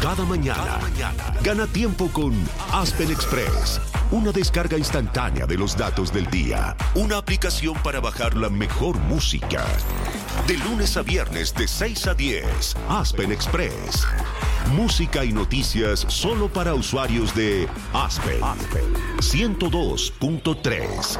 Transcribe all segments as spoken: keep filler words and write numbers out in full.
Cada mañana. Cada mañana. Gana tiempo con Aspen Express. Una descarga instantánea de los datos del día. Una aplicación para bajar la mejor música. De lunes a viernes de seis a diez. Aspen Express. Música y noticias solo para usuarios de Aspen. Aspen ciento dos punto tres.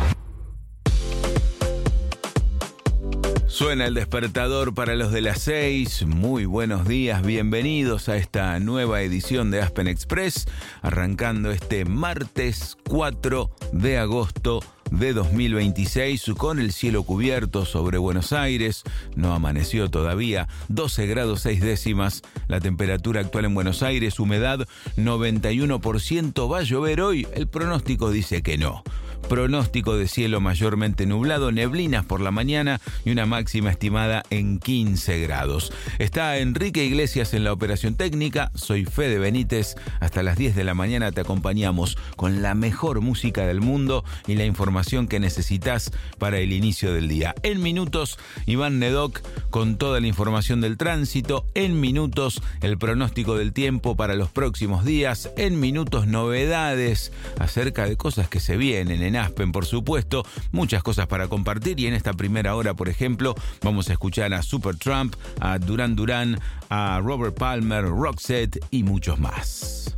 Suena el despertador para los de las seis. Muy buenos días, bienvenidos a esta nueva edición de Aspen Express, arrancando este martes cuatro de agosto de dos mil veintiséis con el cielo cubierto sobre Buenos Aires. No amaneció todavía, doce grados seis décimas la temperatura actual en Buenos Aires, humedad noventa y uno por ciento. ¿Va a llover hoy? El pronóstico dice que no. Pronóstico de cielo mayormente nublado, neblinas por la mañana y una máxima estimada en quince grados. Está Enrique Iglesias en la operación técnica, soy Fede Benítez. Hasta las diez de la mañana te acompañamos con la mejor música del mundo y la información que necesitas para el inicio del día. En minutos, Iván Nedoc con toda la información del tránsito. En minutos, el pronóstico del tiempo para los próximos días. En minutos, novedades acerca de cosas que se vienen en Aspen, por supuesto, muchas cosas para compartir, y en esta primera hora, por ejemplo, vamos a escuchar a Supertramp, a Duran Duran, a Robert Palmer, Roxette y muchos más.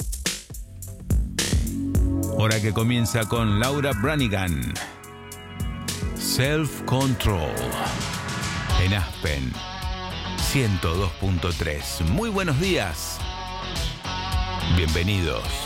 Hora que comienza con Laura Branigan. Self Control en Aspen ciento dos punto tres. Muy buenos días. Bienvenidos.